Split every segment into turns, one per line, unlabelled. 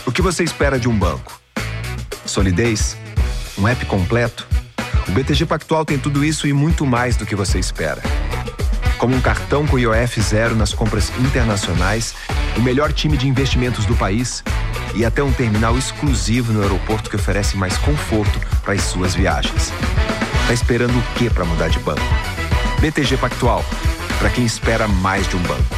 O que você espera de um banco? Solidez? Um app completo? O BTG Pactual tem tudo isso e muito mais do que você espera. Como um cartão com IOF zero nas compras internacionais, o melhor time de investimentos do país e até um terminal exclusivo no aeroporto que oferece mais conforto para as suas viagens. Tá esperando o quê para mudar de banco? BTG Pactual, para quem espera mais de um banco.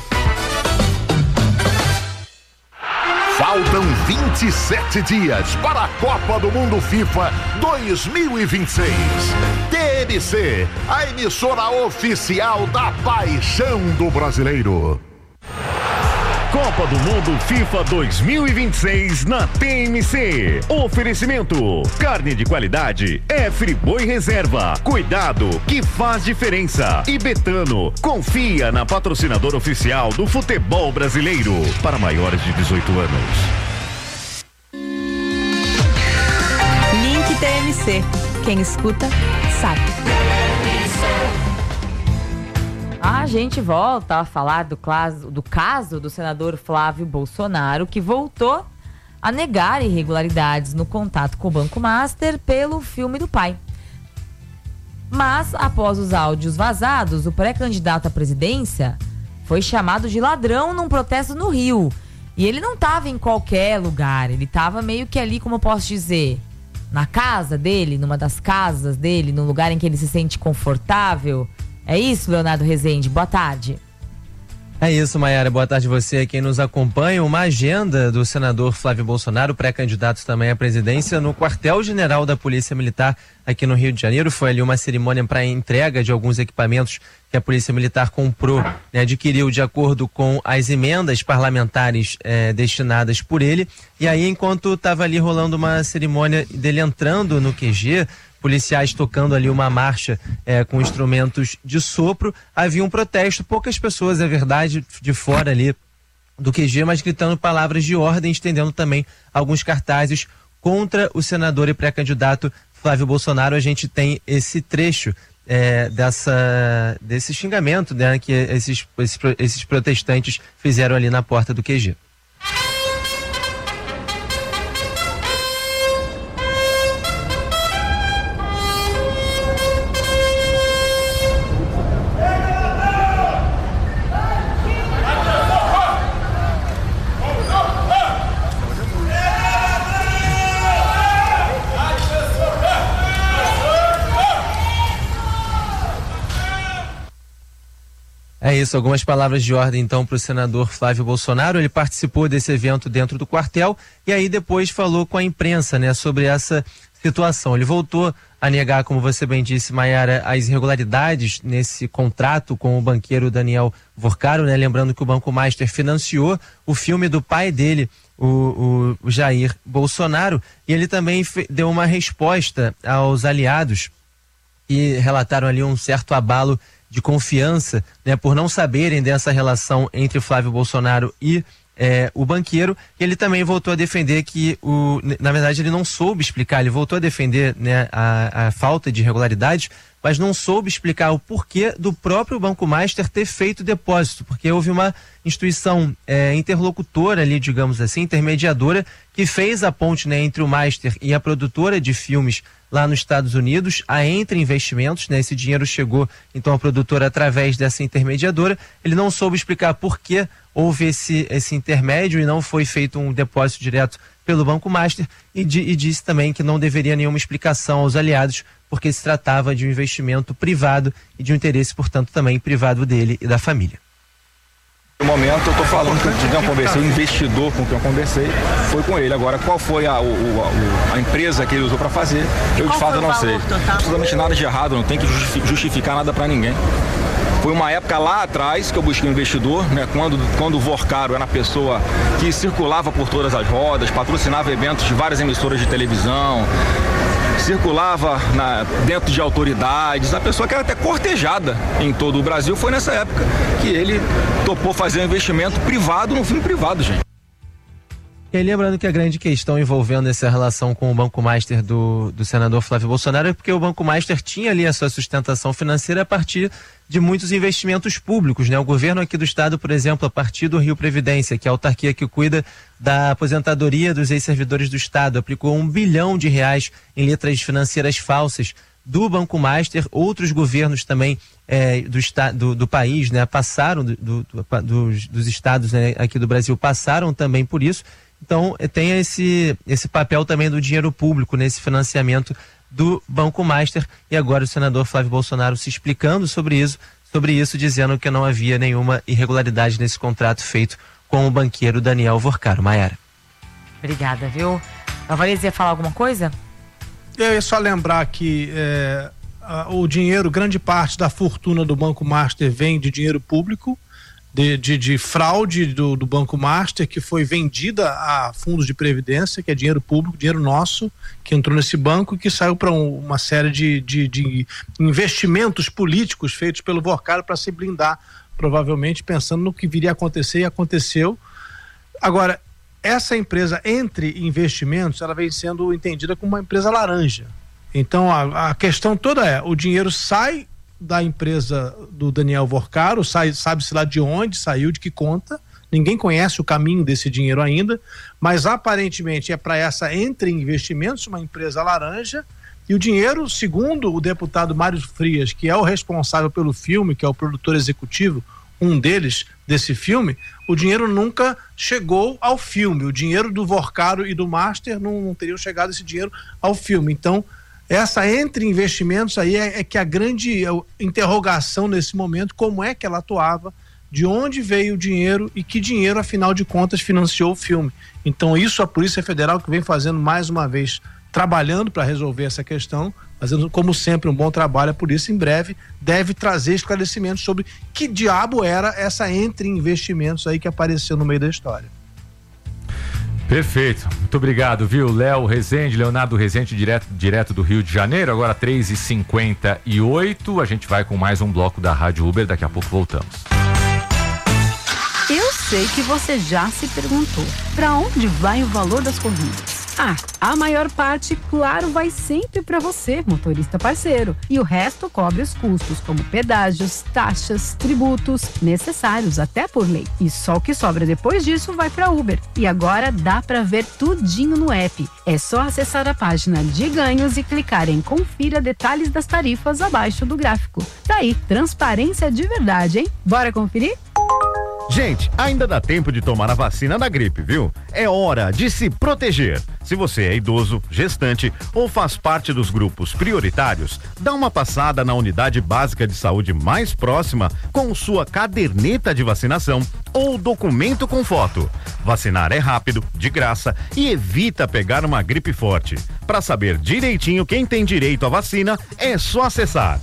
Faltam 27 dias para a Copa do Mundo FIFA 2026. TMC, a emissora oficial da paixão do brasileiro. Copa do Mundo FIFA 2026 na TMC. Oferecimento: carne de qualidade é Friboi Reserva. Cuidado que faz diferença. E Betano, confia na patrocinadora oficial do futebol brasileiro. Para maiores de 18 anos.
Link TMC. Quem escuta, sabe. A gente volta a falar do caso do senador Flávio Bolsonaro, que voltou a negar irregularidades no contato com o Banco Master pelo filme do pai. Mas, após os áudios vazados, o pré-candidato à presidência foi chamado de ladrão num protesto no Rio. E ele não estava em qualquer lugar, ele estava meio que ali, como eu posso dizer, na casa dele, numa das casas dele, num lugar em que ele se sente confortável. É isso, Leonardo Rezende. Boa tarde.
É isso, Maiara. Boa tarde a você, quem nos acompanha. Uma agenda do senador Flávio Bolsonaro, pré-candidato também à presidência, no quartel-general da Polícia Militar aqui no Rio de Janeiro. Foi ali uma cerimônia para entrega de alguns equipamentos que a Polícia Militar comprou, adquiriu de acordo com as emendas parlamentares destinadas por ele. E aí, enquanto estava ali rolando uma cerimônia dele entrando no QG, policiais tocando ali uma marcha com instrumentos de sopro, havia um protesto, poucas pessoas, é verdade, de fora ali do QG, mas gritando palavras de ordem, estendendo também alguns cartazes contra o senador e pré-candidato Flávio Bolsonaro. A gente tem esse trecho desse xingamento, né, que esses protestantes fizeram ali na porta do QG. É isso, algumas palavras de ordem então para o senador Flávio Bolsonaro. Ele participou desse evento dentro do quartel e aí depois falou com a imprensa, né, sobre essa situação. Ele voltou a negar, como você bem disse, Maiara, as irregularidades nesse contrato com o banqueiro Daniel Vorcaro, né? Lembrando que o Banco Master financiou o filme do pai dele, o Jair Bolsonaro, e ele também deu uma resposta aos aliados que relataram ali um certo abalo de confiança, né, por não saberem dessa relação entre Flávio Bolsonaro e o banqueiro. Ele também voltou a defender que, na verdade, ele não soube explicar, ele voltou a defender, né, a falta de irregularidade, mas não soube explicar o porquê do próprio Banco Master ter feito o depósito, porque houve uma instituição interlocutora ali, digamos assim, intermediadora, que fez a ponte, né, entre o Master e a produtora de filmes lá nos Estados Unidos, a Entre Investimentos, né? Esse dinheiro chegou então à produtora através dessa intermediadora. Ele não soube explicar por que houve esse intermédio e não foi feito um depósito direto pelo Banco Master e disse também que não deveria nenhuma explicação aos aliados, porque se tratava de um investimento privado e de um interesse, portanto, também privado dele e da família.
No momento eu estou falando que eu conversei, o investidor com quem eu conversei foi com ele. Agora, qual foi a empresa que ele usou para fazer, eu de fato não sei. Absolutamente nada de errado, não tem que justificar nada para ninguém. Foi uma época lá atrás que eu busquei um investidor, né, quando o Vorcaro era a pessoa que circulava por todas as rodas, patrocinava eventos de várias emissoras de televisão, circulava dentro de autoridades, a pessoa que era até cortejada em todo o Brasil. Foi nessa época que ele topou fazer um investimento privado no filme privado, gente.
E aí, lembrando que a grande questão envolvendo essa relação com o Banco Master do senador Flávio Bolsonaro é porque o Banco Master tinha ali a sua sustentação financeira a partir de muitos investimentos públicos, né? O governo aqui do estado, por exemplo, a partir do Rio Previdência, que é a autarquia que cuida da aposentadoria dos ex-servidores do estado, aplicou R$1 bilhão em letras financeiras falsas do Banco Master. Outros governos também do país, né, passaram dos estados, né, aqui do Brasil, passaram também por isso. Então tem esse papel também do dinheiro público nesse financiamento do Banco Master, e agora o senador Flávio Bolsonaro se explicando sobre isso, dizendo que não havia nenhuma irregularidade nesse contrato feito com o banqueiro Daniel Vorcaro. Maiara.
Obrigada, viu? A Vanessa ia falar alguma coisa?
Eu ia só lembrar que o dinheiro, grande parte da fortuna do Banco Master vem de dinheiro público, de fraude do Banco Master, que foi vendida a fundos de previdência, que é dinheiro público, dinheiro nosso, que entrou nesse banco e que saiu para uma série de investimentos políticos feitos pelo Vorcaro para se blindar, provavelmente pensando no que viria a acontecer, e aconteceu. Agora, essa empresa Entre Investimentos, ela vem sendo entendida como uma empresa laranja. Então a questão toda é, o dinheiro sai da empresa do Daniel Vorcaro, sabe-se lá de onde saiu, de que conta, ninguém conhece o caminho desse dinheiro ainda, mas aparentemente é para essa Entre Investimentos, uma empresa laranja, e o dinheiro, segundo o deputado Mário Frias, que é o responsável pelo filme, que é o produtor executivo, um deles, desse filme, o dinheiro nunca chegou ao filme. O dinheiro do Vorcaro e do Master não teriam chegado esse dinheiro ao filme. Então, essa Entre Investimentos aí é que a grande interrogação nesse momento, como é que ela atuava, de onde veio o dinheiro e que dinheiro, afinal de contas, financiou o filme. Então, isso a Polícia Federal, que vem fazendo mais uma vez, trabalhando para resolver essa questão, fazendo, como sempre, um bom trabalho. A polícia, em breve, deve trazer esclarecimentos sobre que diabo era essa Entre Investimentos aí que apareceu no meio da história.
Perfeito, muito obrigado, viu? Leonardo Rezende, direto do Rio de Janeiro. Agora 3h58, a gente vai com mais um bloco da Rádio Uber, daqui a pouco voltamos.
Eu sei que você já se perguntou, para onde vai o valor das corridas? A maior parte, claro, vai sempre para você, motorista parceiro. E o resto cobre os custos, como pedágios, taxas, tributos, necessários até por lei. E só o que sobra depois disso vai para Uber. E agora dá para ver tudinho no app. É só acessar a página de ganhos e clicar em Confira detalhes das tarifas abaixo do gráfico. Daí, transparência de verdade, hein? Bora conferir?
Gente, ainda dá tempo de tomar a vacina da gripe, viu? É hora de se proteger. Se você é idoso, gestante ou faz parte dos grupos prioritários, dá uma passada na unidade básica de saúde mais próxima com sua caderneta de vacinação ou documento com foto. Vacinar é rápido, de graça e evita pegar uma gripe forte. Para saber direitinho quem tem direito à vacina, é só acessar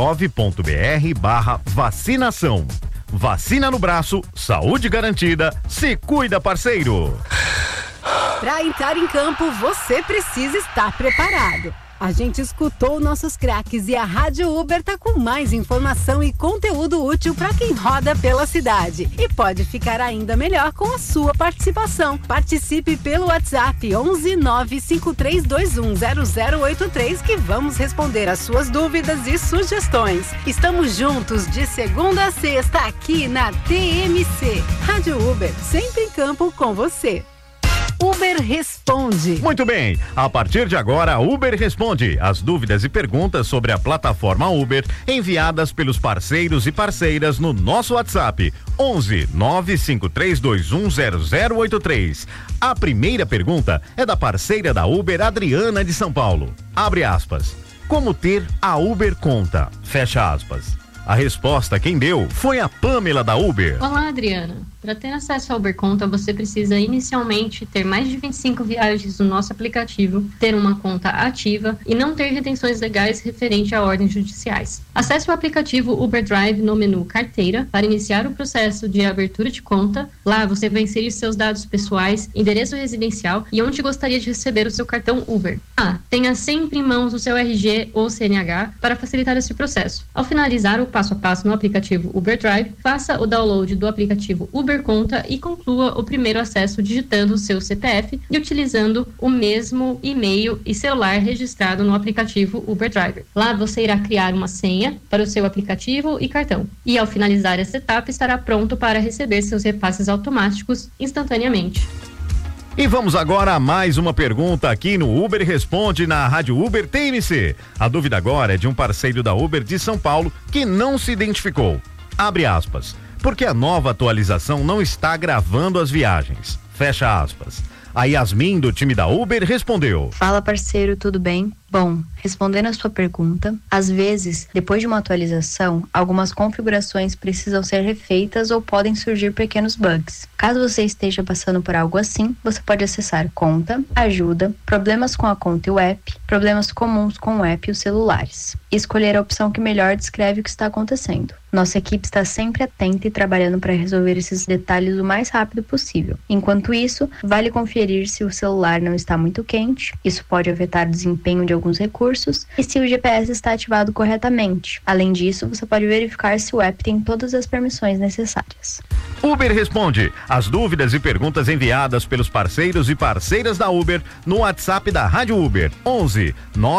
gov.br/vacinação. Vacina no braço, saúde garantida, se cuida, parceiro.
Para entrar em campo, você precisa estar preparado. A gente escutou nossos craques e a Rádio Uber tá com mais informação e conteúdo útil para quem roda pela cidade. E pode ficar ainda melhor com a sua participação. Participe pelo WhatsApp 11 95321 0083 que vamos responder as suas dúvidas e sugestões. Estamos juntos de segunda a sexta aqui na TMC. Rádio Uber, sempre em campo com você. Uber Responde.
Muito bem, a partir de agora, Uber Responde. As dúvidas e perguntas sobre a plataforma Uber enviadas pelos parceiros e parceiras no nosso WhatsApp 11 95321 0083. A primeira pergunta é da parceira da Uber, Adriana de São Paulo. Abre aspas. Como ter a Uber Conta? Fecha aspas. A resposta quem deu foi a Pamela da Uber.
Olá, Adriana. Para ter acesso à Uber Conta, você precisa inicialmente ter mais de 25 viagens no nosso aplicativo, ter uma conta ativa e não ter retenções legais referente a ordens judiciais. Acesse o aplicativo Uber Drive no menu Carteira para iniciar o processo de abertura de conta. Lá você vai inserir seus dados pessoais, endereço residencial e onde gostaria de receber o seu cartão Uber. Tenha sempre em mãos o seu RG ou CNH para facilitar esse processo. Ao finalizar o passo passo a passo no aplicativo Uber Drive, faça o download do aplicativo Uber Conta e conclua o primeiro acesso digitando o seu CPF e utilizando o mesmo e-mail e celular registrado no aplicativo Uber Driver. Lá você irá criar uma senha para o seu aplicativo e cartão. E ao finalizar essa etapa, estará pronto para receber seus repasses automáticos instantaneamente.
E vamos agora a mais uma pergunta aqui no Uber Responde na Rádio Uber TMC. A dúvida agora é de um parceiro da Uber de São Paulo que não se identificou. Abre aspas. Porque a nova atualização não está gravando as viagens. Fecha aspas. A Yasmin, do time da Uber, respondeu:
Fala, parceiro, tudo bem? Bom, respondendo a sua pergunta, às vezes, depois de uma atualização, algumas configurações precisam ser refeitas ou podem surgir pequenos bugs. Caso você esteja passando por algo assim, você pode acessar Conta, Ajuda, Problemas com a conta e o app, Problemas comuns com o app e os celulares, e escolher a opção que melhor descreve o que está acontecendo. Nossa equipe está sempre atenta e trabalhando para resolver esses detalhes o mais rápido possível. Enquanto isso, vale conferir se o celular não está muito quente, isso pode afetar o desempenho de alguns recursos, e se o GPS está ativado corretamente. Além disso, você pode verificar se o app tem todas as permissões necessárias.
Uber Responde. As dúvidas e perguntas enviadas pelos parceiros e parceiras da Uber no WhatsApp da Rádio Uber 11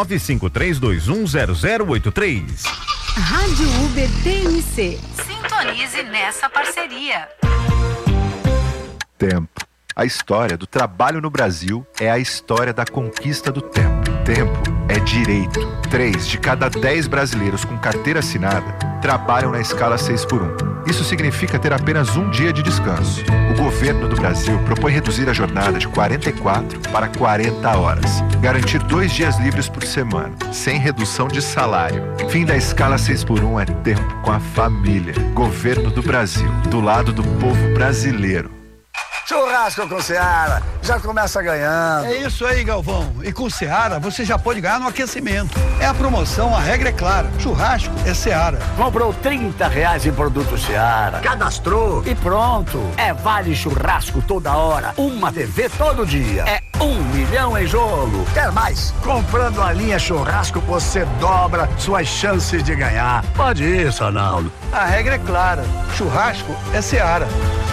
953210083.
Rádio Uber TMC.
Sintonize nessa parceria.
Tempo. A história do trabalho no Brasil é a história da conquista do tempo. Tempo é direito. 3 de cada 10 brasileiros com carteira assinada trabalham na escala 6x1. Isso significa ter apenas um dia de descanso. O governo do Brasil propõe reduzir a jornada de 44 para 40 horas. Garantir 2 dias livres por semana, sem redução de salário. Fim da escala 6x1 é tempo com a família. Governo do Brasil, do lado do povo brasileiro.
Churrasco com Seara, já começa ganhando.
É isso aí, Galvão. E com Seara, você já pode ganhar no aquecimento. É a promoção, a regra é clara. Churrasco é Seara.
Comprou R$30 em produto Seara. Cadastrou e pronto. É vale churrasco toda hora. Uma TV todo dia. É 1 milhão em jogo. Quer mais? Comprando a linha churrasco, você dobra suas chances de ganhar. Pode ir, Sonaldo.
A regra é clara. Churrasco é Seara.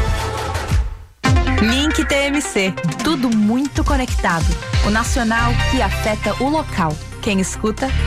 Link TMC, tudo muito conectado. O nacional que afeta o local. Quem escuta,